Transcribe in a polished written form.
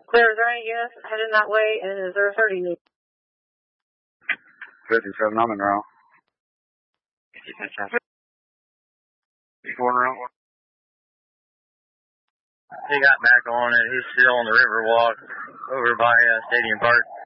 Clear, is there any units heading that way, and is there a 30 need? 57 on Monroe. He got back on it. He's still on the Riverwalk over by Stadium Park.